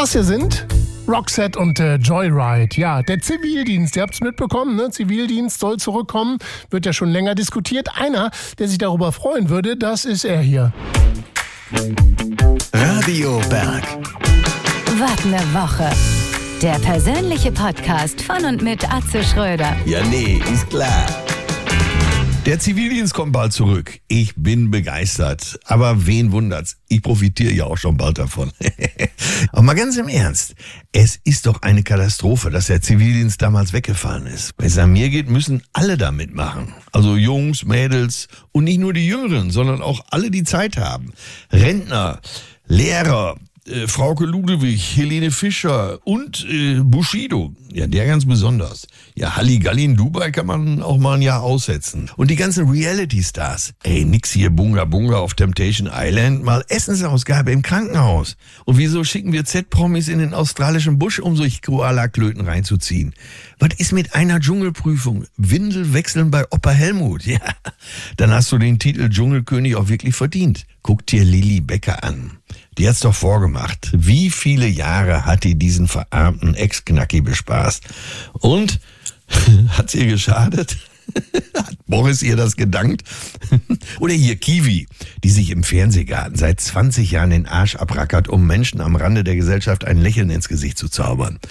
Das hier sind Roxette und Joyride. Ja, der Zivildienst, ihr habt es mitbekommen, ne? Zivildienst soll zurückkommen, wird ja schon länger diskutiert. Einer, der sich darüber freuen würde, das ist er hier. Radio Berg. Was ne Woche. Der persönliche Podcast von und mit Atze Schröder. Ja, nee, ist klar. Der Zivildienst kommt bald zurück. Ich bin begeistert. Aber wen wundert's? Ich profitiere ja auch schon bald davon. Aber mal ganz im Ernst. Es ist doch eine Katastrophe, dass der Zivildienst damals weggefallen ist. Wenn es an mir geht, müssen alle da mitmachen. Also Jungs, Mädels und nicht nur die Jüngeren, sondern auch alle, die Zeit haben. Rentner, Lehrer, Frauke Ludewig, Helene Fischer und Bushido. Ja, der ganz besonders. Ja, Halligalli in Dubai kann man auch mal ein Jahr aussetzen. Und die ganzen Reality-Stars. Ey, nix hier Bunga Bunga auf Temptation Island, mal Essensausgabe im Krankenhaus. Und wieso schicken wir Z-Promis in den australischen Busch, um solche Koala-Klöten reinzuziehen? Was ist mit einer Dschungelprüfung? Windel wechseln bei Opa Helmut. Ja, dann hast du den Titel Dschungelkönig auch wirklich verdient. Guck dir Lilly Becker an. Die hat's doch vorgemacht. Wie viele Jahre hat die diesen verarmten Ex-Knacki bespaßt? Und? Hat's ihr geschadet? Hat Boris ihr das gedankt? Oder hier Kiwi, die sich im Fernsehgarten seit 20 Jahren den Arsch abrackert, um Menschen am Rande der Gesellschaft ein Lächeln ins Gesicht zu zaubern.